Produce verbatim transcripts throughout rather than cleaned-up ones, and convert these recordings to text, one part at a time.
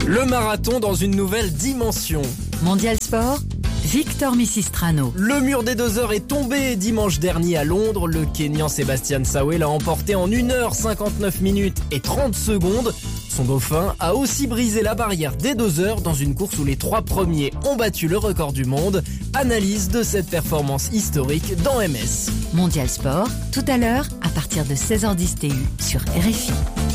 Le marathon dans une nouvelle dimension. Mondial Sport, Victor Misistrano. Le mur des deux heures est tombé dimanche dernier à Londres. Le Kényan Sébastien Sawe l'a emporté en une heure cinquante-neuf minutes et trente secondes. Son dauphin a aussi brisé la barrière des deux heures dans une course où les trois premiers ont battu le record du monde. Analyse de cette performance historique dans M S. Mondial Sport, tout à l'heure, à partir de seize heures dix T U sur R F I.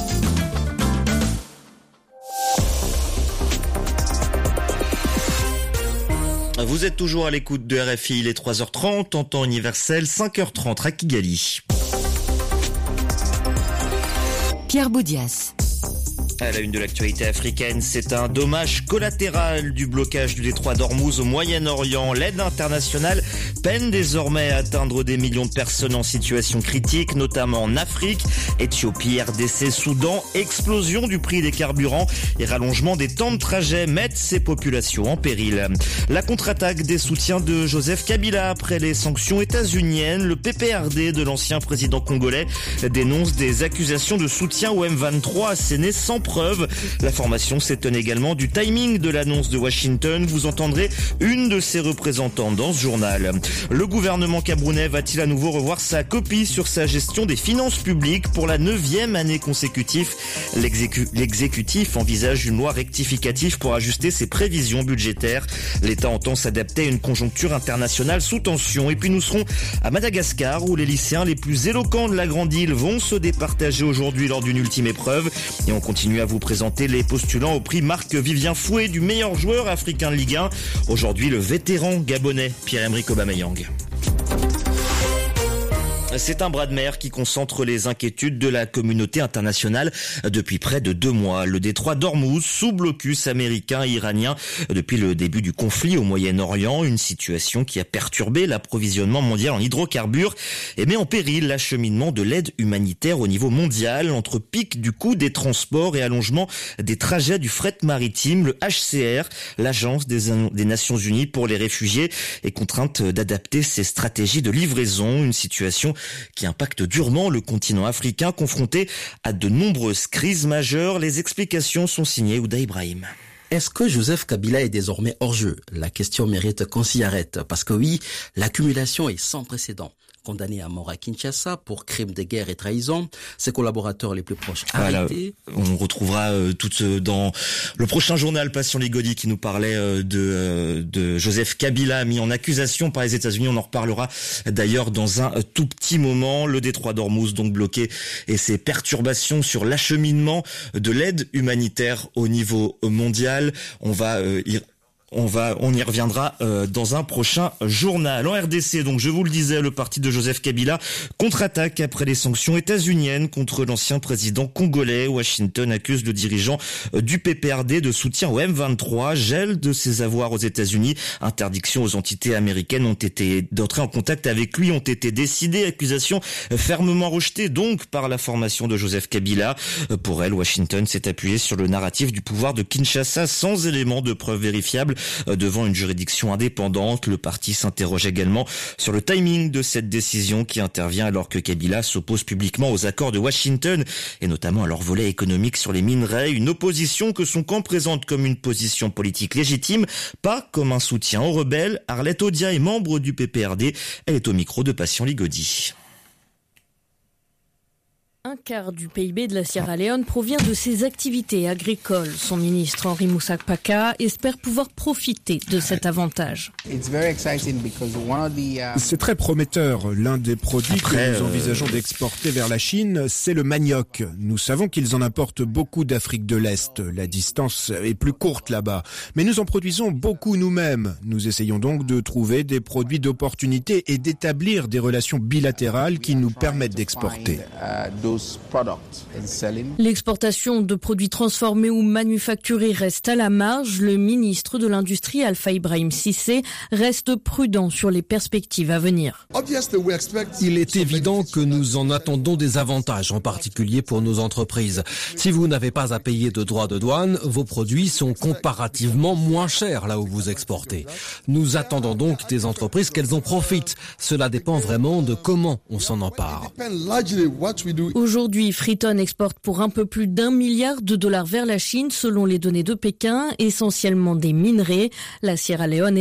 Vous êtes toujours à l'écoute de R F I, il est trois heures trente en temps universel, cinq heures trente à Kigali. Pierre Boudias. À la une de l'actualité africaine, c'est un dommage collatéral du blocage du détroit d'Ormuz au Moyen-Orient. L'aide internationale peine désormais à atteindre des millions de personnes en situation critique, notamment en Afrique, Éthiopie, R D C, Soudan. Explosion du prix des carburants et rallongement des temps de trajet mettent ces populations en péril. La contre-attaque des soutiens de Joseph Kabila après les sanctions états-uniennes. Le P P R D de l'ancien président congolais dénonce des accusations de soutien au M vingt-trois assénées sans preuve. La formation s'étonne également du timing de l'annonce de Washington. Vous entendrez une de ses représentantes dans ce journal. Le gouvernement camerounais va-t-il à nouveau revoir sa copie sur sa gestion des finances publiques pour la neuvième année consécutive? L'exécu- l'exécutif envisage une loi rectificative pour ajuster ses prévisions budgétaires. L'État entend s'adapter à une conjoncture internationale sous tension. Et puis nous serons à Madagascar où les lycéens les plus éloquents de la grande île vont se départager aujourd'hui lors d'une ultime épreuve. Et on continue à vous présenter les postulants au prix Marc-Vivien Fouet du meilleur joueur africain de Ligue un. Aujourd'hui, le vétéran gabonais Pierre-Emerick Aubameyang. C'est un bras de mer qui concentre les inquiétudes de la communauté internationale depuis près de deux mois. Le détroit d'Ormuz, sous blocus américain et iranien depuis le début du conflit au Moyen-Orient, une situation qui a perturbé l'approvisionnement mondial en hydrocarbures et met en péril l'acheminement de l'aide humanitaire au niveau mondial. Entre pic du coût des transports et allongement des trajets du fret maritime, le H C R, l'Agence des, des Nations Unies pour les réfugiés, est contrainte d'adapter ses stratégies de livraison, une situation qui impacte durement le continent africain confronté à de nombreuses crises majeures. Les explications sont signées Ouda Ibrahim. Est-ce que Joseph Kabila est désormais hors jeu? La question mérite qu'on s'y arrête, parce que oui, l'accumulation est sans précédent. Condamné à mort à Kinshasa pour crimes de guerre et trahison, ses collaborateurs les plus proches arrêtés. Voilà, on retrouvera euh, tout euh, dans le prochain journal Passion Ligodi qui nous parlait euh, de, euh, de Joseph Kabila mis en accusation par les États-Unis. On en reparlera d'ailleurs dans un tout petit moment. Le détroit d'Ormuz donc bloqué et ses perturbations sur l'acheminement de l'aide humanitaire au niveau mondial. On va euh, y On va, on y reviendra euh, dans un prochain journal. En R D C, donc je vous le disais, le parti de Joseph Kabila contre-attaque après les sanctions états-uniennes contre l'ancien président congolais. Washington accuse le dirigeant euh, du P P R D de soutien au M vingt-trois, gel de ses avoirs aux États-Unis, interdiction aux entités américaines ont été d'entrer en contact avec lui ont été décidées, accusations euh, fermement rejetées donc par la formation de Joseph Kabila. Euh, pour elle, Washington s'est appuyé sur le narratif du pouvoir de Kinshasa sans éléments de preuve vérifiables. Devant une juridiction indépendante, le parti s'interroge également sur le timing de cette décision qui intervient alors que Kabila s'oppose publiquement aux accords de Washington et notamment à leur volet économique sur les minerais, une opposition que son camp présente comme une position politique légitime, pas comme un soutien aux rebelles. Arlette Odia est membre du P P R D, elle est au micro de Passion Ligodi. Un quart du P I B de la Sierra Leone provient de ses activités agricoles. Son ministre Henri Moussa-Paka espère pouvoir profiter de cet avantage. C'est très prometteur. L'un des produits Après, que nous envisageons euh... d'exporter vers la Chine, c'est le manioc. Nous savons qu'ils en importent beaucoup d'Afrique de l'Est. La distance est plus courte là-bas. Mais nous en produisons beaucoup nous-mêmes. Nous essayons donc de trouver des produits d'opportunité et d'établir des relations bilatérales qui nous permettent d'exporter. L'exportation de produits transformés ou manufacturés reste à la marge. Le ministre de l'Industrie, Alpha Ibrahim Cissé, reste prudent sur les perspectives à venir. Il est évident que nous en attendons des avantages, en particulier pour nos entreprises. Si vous n'avez pas à payer de droits de douane, vos produits sont comparativement moins chers là où vous exportez. Nous attendons donc des entreprises qu'elles en profitent. Cela dépend vraiment de comment on s'en empare. Aujourd'hui, Freeton exporte pour un peu plus d'un milliard de dollars vers la Chine selon les données de Pékin, essentiellement des minerais. La Sierra Leone